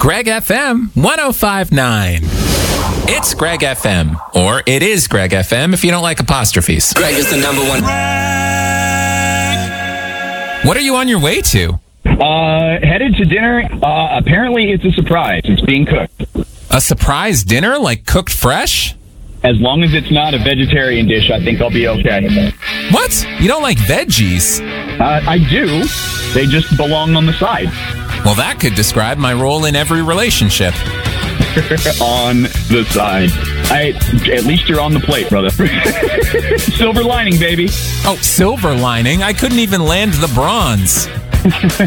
Greg FM 105.9. It's Greg FM, or it is Greg FM if you don't like apostrophes. Greg is the number one. What are you on your way to? Headed to dinner. Apparently it's a surprise. It's being cooked. A surprise dinner, like cooked fresh? As long as it's not a vegetarian dish, I think I'll be okay. What? You don't like veggies? I do. They just belong on the side. Well, that could describe my role in every relationship. On the side. At least you're on the plate, brother. Silver lining, baby. Oh, silver lining? I couldn't even land the bronze.